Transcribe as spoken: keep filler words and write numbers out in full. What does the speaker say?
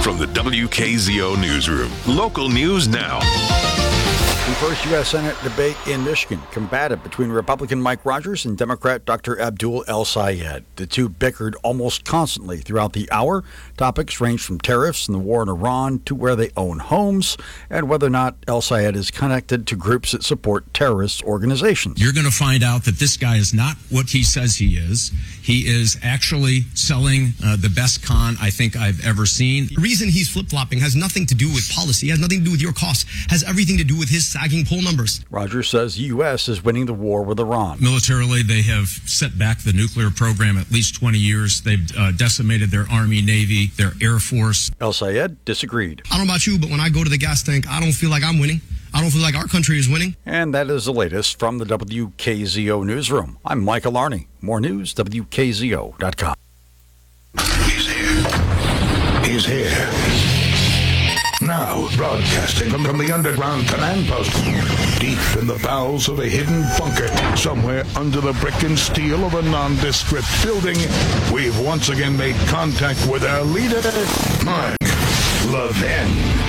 from the W K Z O Newsroom. Local news now. The first U S Senate debate in Michigan, combative between Republican Mike Rogers and Democrat Doctor Abdul El-Sayed. The two bickered almost constantly throughout the hour. Topics ranged from tariffs and the war in Iran to where they own homes and whether or not El-Sayed is connected to groups that support terrorist organizations. You're going to find out that this guy is not what he says he is. He is actually selling uh, the best con I think I've ever seen. The reason he's flip-flopping has nothing to do with policy, has nothing to do with your costs, has everything to do with his sagging poll numbers. Rogers says the U S is winning the war with Iran. Militarily, they have set back the nuclear program at least twenty years. They've uh, decimated their Army, Navy, their Air Force. El-Sayed disagreed. I don't know about you, but when I go to the gas tank, I don't feel like I'm winning. I don't feel like our country is winning. And that is the latest from the W K Z O Newsroom. I'm Michael Arney. More news, W K Z O dot com. He's here. He's here. Now, broadcasting from, from the underground command post, deep in the bowels of a hidden bunker, somewhere under the brick and steel of a nondescript building, we've once again made contact with our leader, Mark Levin.